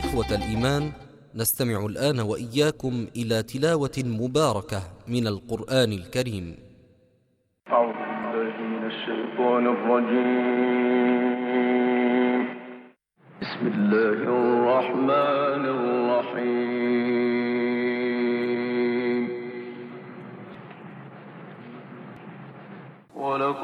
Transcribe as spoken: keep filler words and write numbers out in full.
إخوة الإيمان، نستمع الآن وإياكم إلى تلاوة مباركة من القرآن الكريم. أعوذ بالله من الشيطان الرجيم. بسم الله الرحمن الرحيم. ولقد